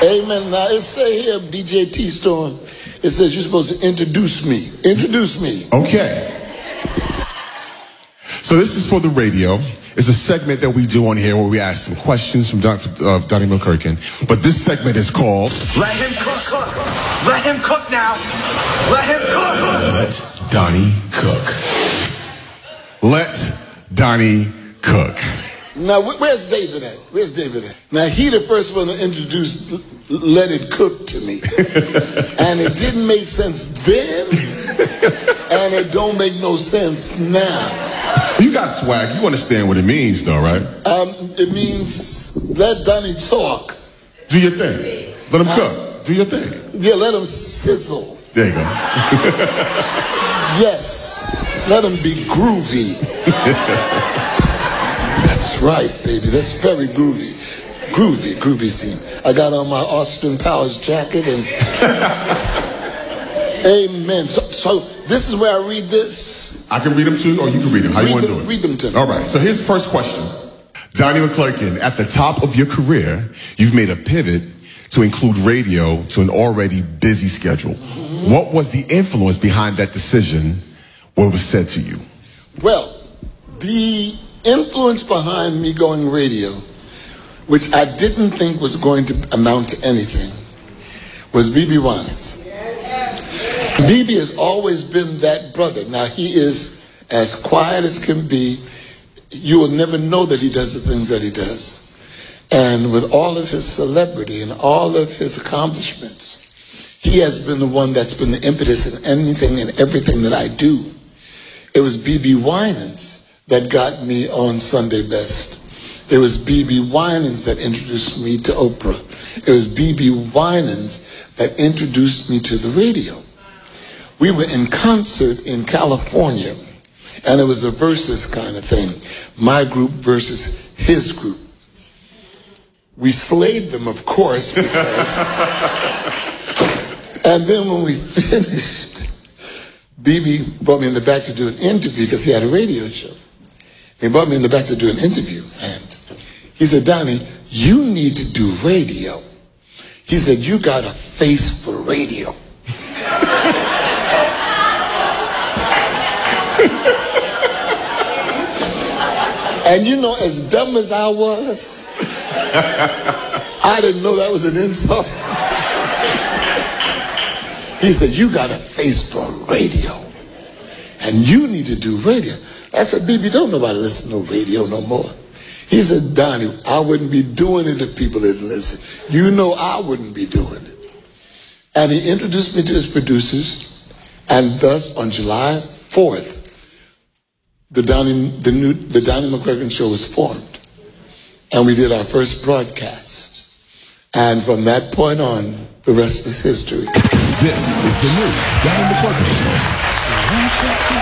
Amen. Now it say here, DJ T-Storm, it says you're supposed to introduce me. Introduce me. Okay. So this is for the radio. It's a segment that we do on here where we ask some questions from Donnie McClurkin. But this segment is called... Let him cook. Let him cook now. Let him cook. Let Donnie cook. Let Donnie cook. Now, where's David at? Where's David at? Now, he the first one to introduce Let It Cook to me. And it didn't make sense then, and it don't make no sense now. You got swag. You understand what it means, though, right? It means let Donnie talk. Do your thing. Let him cook. Do your thing. Yeah, let him sizzle. There you go. Yes, let him be groovy. That's right, baby. That's very groovy. Groovy scene. I got on my Austin Powers jacket and... Amen. So this is where I read this. I can read them too, or you can read them. How you want to do it? Read them to me. All right. So here's the first question. Donnie McClurkin, at the top of your career, you've made a pivot to include radio to an already busy schedule. Mm-hmm. What was the influence behind that decision? What was said to you? Well, the influence behind me going radio, which I didn't think was going to amount to anything, was BB Winans. BB has always been that brother. Now, he is as quiet as can be. You will never know that he does the things that he does. And with all of his celebrity and all of his accomplishments, he has been the one that's been the impetus in anything and everything that I do. It was BB Winans that got me on Sunday Best. It was BB Winans that introduced me to Oprah. It was BB Winans that introduced me to the radio. We were in concert in California, and it was a versus kind of thing. My group versus his group. We slayed them, of course, because... And then when we finished, BB brought me in the back to do an interview because he had a radio show. He brought me in the back to do an interview, and he said, Donnie, you need to do radio. He said, you got a face for radio. And you know, as dumb as I was, I didn't know that was an insult. He said, you got a face for radio, and you need to do radio. I said, BB, don't nobody listen to radio no more. He said, Donnie, I wouldn't be doing it if people didn't listen. You know I wouldn't be doing it. And he introduced me to his producers, and thus on July 4th, the Donnie McClurkin Show was formed. And we did our first broadcast. And from that point on, the rest is history. This is the new Donnie McClurkin Show.